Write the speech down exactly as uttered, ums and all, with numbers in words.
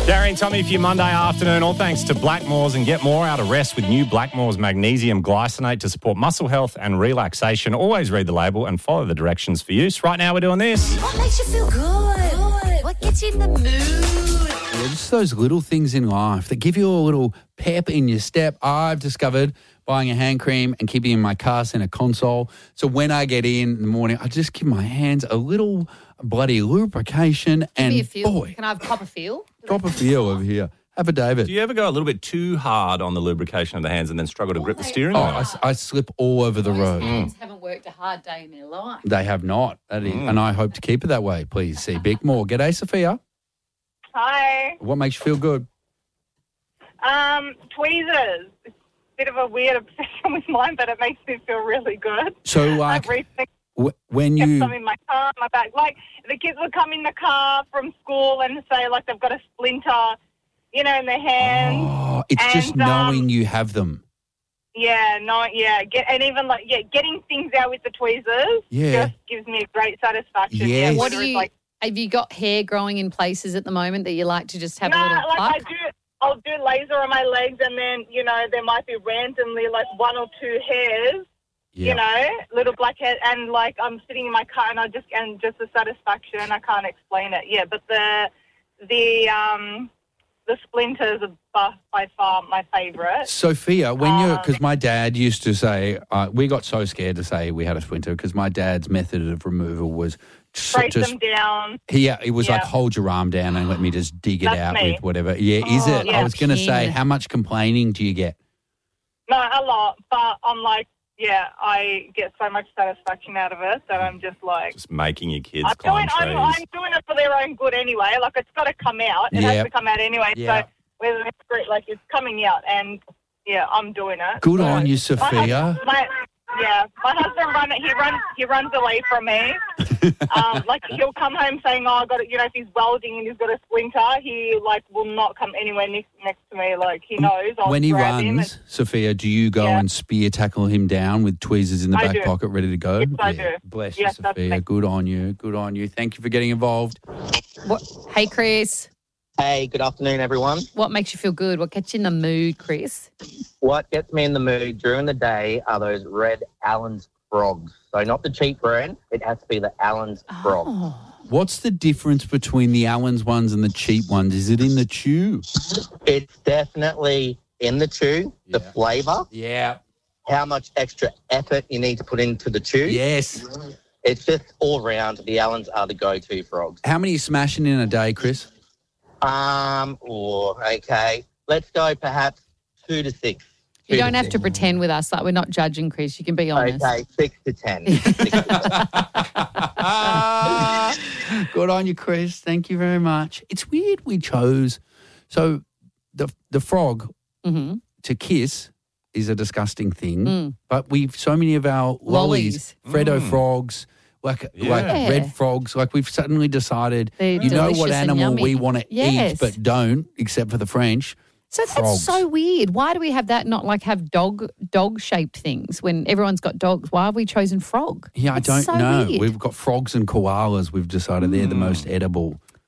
Gary and Tommy for your Monday afternoon. All thanks to Blackmores, and get more out of rest with new Blackmores Magnesium Glycinate to support muscle health and relaxation. Always read the label and follow the directions for use. Right now we're doing this. What makes you feel good? good? What gets you in the mood? Yeah, just those little things in life that give you a little pep in your step. I've discovered buying a hand cream and keeping it in my car center console. So when I get in in the morning, I just give my hands a little bloody lubrication. Give and me a feel. boy, Can I have copper feel? drop a feel over here. Have a David. Do you ever go a little bit too hard on the lubrication of the hands and then struggle to grip the steering Oh, wheel? I, I slip all over the Those road. hands haven't worked a hard day in their life. They have not. That is, And I hope to keep it that way. Please see Bick more. G'day, Sophia. Hi. What makes you feel good? Um, tweezers. It's a bit of a weird obsession with mine, but it makes me feel really good. So, like, I've recently w- when kept you... them in my car, my bag. Like, the kids would come in the car from school and say, like, they've got a splinter, you know, in their hand. Oh, it's And, just knowing um, you have them. Yeah, no, yeah. Get, and even, like, yeah, getting things out with the tweezers Yeah. just gives me great satisfaction. Yes. Yeah, What whether do it's you? like, Have you got hair growing in places at the moment that you like to just have no, a little like, pluck? I do... I'll do laser on my legs, and then, you know, there might be randomly, like, one or two hairs. Yeah. You know, little black head, and like I'm sitting in my car, and I just and just the satisfaction, I can't explain it. Yeah, but the the um the splinters are by, by far my favourite. Sophia, when you're, Um, because my dad used to say, uh, we got so scared to say we had a splinter because my dad's method of removal was so, Break just, them down. he, it was like Yeah. hold your arm down and let me just dig it That's out me. with whatever. Yeah, is Oh, it? yeah. I was going to say, King. how much complaining do you get? No, a lot, but I'm like, yeah, I get so much satisfaction out of it that I'm just like. Just making your kids I'm climb doing, I'm, trees. I'm doing it for their own good anyway. Like, it's got to come out. It Yep. has to come out anyway. Yep. So whether it's great, like it's coming out, and yeah, I'm doing it. Good So- on you, My Sophia. husband, my, yeah, my husband run he runs he runs away from me. um, like he'll come home saying, "Oh, I got it." You know, if he's welding and he's got a splinter, he like will not come anywhere next next to me. Like he knows I'll When he grab him. runs, Sophia, do you go Yeah. and spear tackle him down with tweezers in the I back do. pocket ready to go? Yes, I Yeah. do. Bless Yes, you, that's Sophia. me. Good on you. Good on you. Thank you for getting involved. What? Hey, Chris. Hey, good afternoon, everyone. What makes you feel good? What gets you in the mood, Chris? What gets me in the mood during the day are those red Allen's frogs. So not the cheap brand, it has to be the Allen's frog. Oh, What's the difference between the Allen's ones and the cheap ones? Is it in the chew? It's definitely in the chew, the Yeah. flavour, Yeah. how much extra effort you need to put into the chew. Yes. It's just all round, the Allens are the go-to frogs. How many are you smashing in a day, Chris? Um, oh, okay. Let's go perhaps two to six. you Two don't have six. to pretend with us like we're not judging, Chris. You can be honest. Okay, six to ten. Six to ten. Good on you, Chris. Thank you very much. It's weird we chose. So the the frog Mm-hmm. to kiss is a disgusting thing, Mm. but we've so many of our lollies, Lollies. Freddo Mm. frogs, like Yeah. like Yeah. red frogs, like we've suddenly decided, They're you know what delicious and animal yummy. we want to Yes. eat but don't, except for the French. So that's Frogs. so weird. Why do we have that? Not like have dog dog shaped things when everyone's got dogs. Why have we chosen frog? Yeah, That's I don't so know. weird. We've got frogs and koalas. We've decided they're the most edible.